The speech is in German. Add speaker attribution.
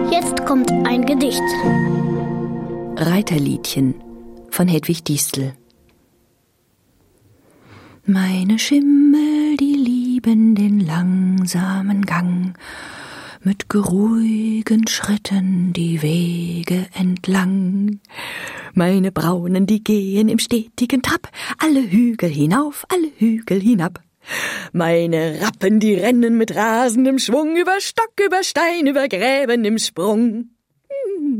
Speaker 1: Jetzt kommt ein Gedicht.
Speaker 2: Reiterliedchen von Hedwig Diestel. Meine Schimmel, die lieben den langsamen Gang, mit geruhigen Schritten die Wege entlang. Meine Braunen, die gehen im stetigen Trab, alle Hügel hinauf, alle Hügel hinab. Meine Rappen, die rennen mit rasendem Schwung, über Stock, über Stein, über Gräben im Sprung.